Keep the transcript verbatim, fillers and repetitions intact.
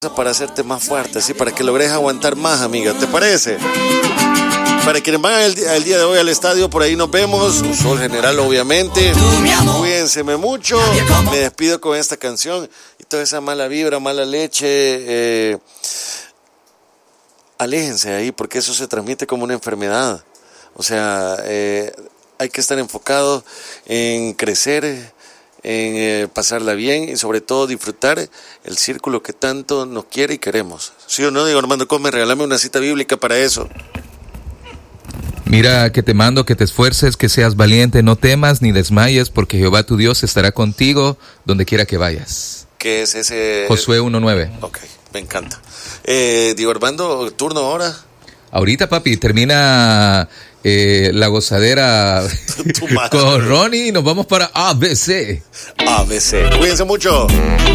para hacerte más fuerte, así para que logres aguantar más, amiga, ¿te parece? Para quienes van el, el día de hoy al estadio, por ahí nos vemos. Un sol general, obviamente. Cuídense mucho. Me despido con esta canción y toda esa mala vibra, mala leche. Eh, aléjense ahí, porque eso se transmite como una enfermedad. O sea, eh, hay que estar enfocado en crecer, en eh, pasarla bien y sobre todo disfrutar el círculo que tanto nos quiere y queremos. ¿Sí o no? Digo, Armando Come, regálame una cita bíblica para eso. Mira que te mando que te esfuerces, que seas valiente, no temas ni desmayes, porque Jehová tu Dios estará contigo donde quiera que vayas. ¿Qué es ese? Josué uno nueve. Ok, me encanta. Eh, Diego Armando, ¿turno ahora? Ahorita, papi, termina eh, la gozadera con Ronnie y nos vamos para A B C. A B C. Cuídense mucho.